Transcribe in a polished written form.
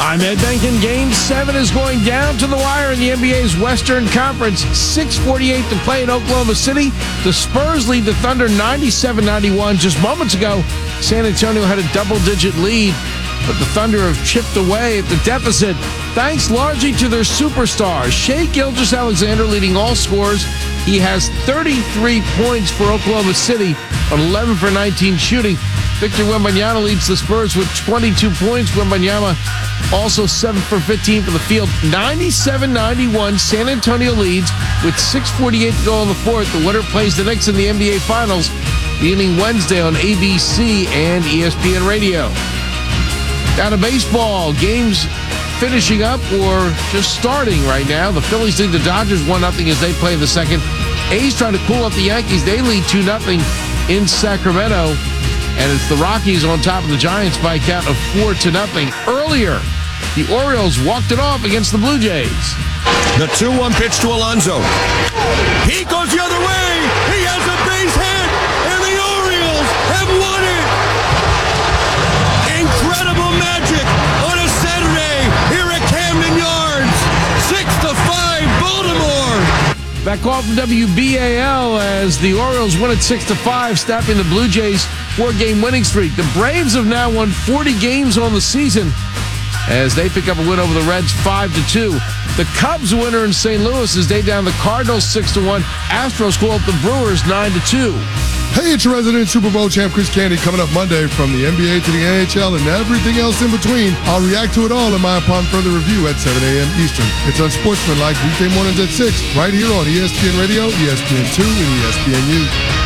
I'm Ed Benkin. Game 7 is going down to the wire in the NBA's Western Conference. 6:48 to play in Oklahoma City. The Spurs lead the Thunder 97-91. Just moments ago, San Antonio had a double-digit lead, but the Thunder have chipped away at the deficit, thanks largely to their superstars. Shai Gilgeous-Alexander leading all scorers. He has 33 points for Oklahoma City on 11 for 19 shooting. Victor Wembanyama leads the Spurs with 22 points. Wembanyama also 7 for 15 for the field. 97-91, San Antonio leads with 6:48 to go in the fourth. The winner plays the Knicks in the NBA Finals beginning Wednesday on ABC and ESPN Radio. Down to baseball. Games finishing up or just starting right now. The Phillies lead the Dodgers 1-0 as they play the second. A's trying to cool up the Yankees. They lead 2-0 in Sacramento. And it's the Rockies on top of the Giants by a count of 4-0. Earlier, the Orioles walked it off against the Blue Jays. The 2-1 pitch to Alonso. He goes the other way. He has a base hit, and the Orioles have won it. Incredible magic on a Saturday here at Camden Yards. 6-5, Baltimore. Back off from WBAL as the Orioles win at 6-5, snapping the Blue Jays' 4-game winning streak. The Braves have now won 40 games on the season as they pick up a win over the Reds 5-2. The Cubs winner in St. Louis as they down the Cardinals 6-1. Astros call up the Brewers 9-2. Hey, it's your resident Super Bowl champ Chris Candy coming up Monday from the NBA to the NHL and everything else in between. I'll react to it all in my Upon Further review at 7 a.m. Eastern. It's Unsportsmanlike weekday mornings at 6 right here on ESPN Radio, ESPN2, and ESPNU.